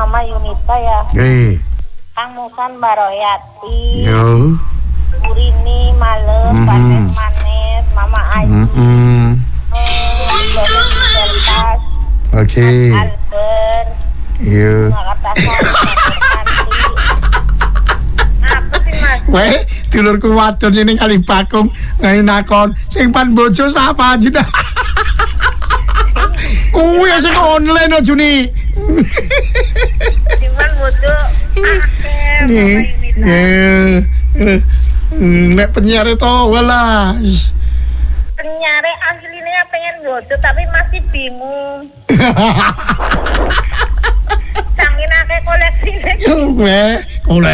Mama Yunita ya. Kang Musan Baroyati. Yo. Burini Malem, Manes, Mama Ayu. Deltas. Oke. Albert. Yo. Apa sih Mas? Weh, dulurku wadon sing kali bakung nakon sing pan bojo sapa aja dah. Kuwi sing online aja nih. Cuman bojo nek penyiar itu wala. Penyiar aslinya pengen bojo tapi masih bingung. Sangin akeh koleksine. Weh,